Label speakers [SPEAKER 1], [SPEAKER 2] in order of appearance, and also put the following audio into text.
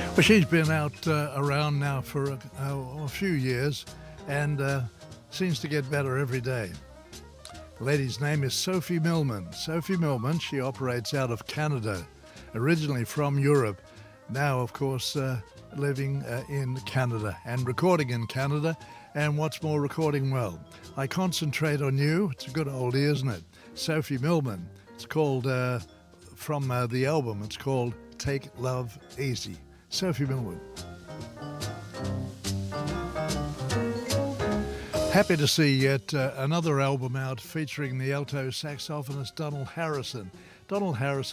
[SPEAKER 1] Well, she's been out around now for a few years and seems to get better every day. The lady's name is Sophie Millman. Sophie Millman, she operates out of Canada, originally from Europe, now, of course, living in Canada and recording in Canada, and what's more, recording well. I Concentrate on You, it's a good oldie, isn't it? Sophie Millman. It's called, from the album, it's called Take Love Easy. Sophie Millman. Happy to see yet another album out featuring the alto saxophonist Donald Harrison. Donald Harrison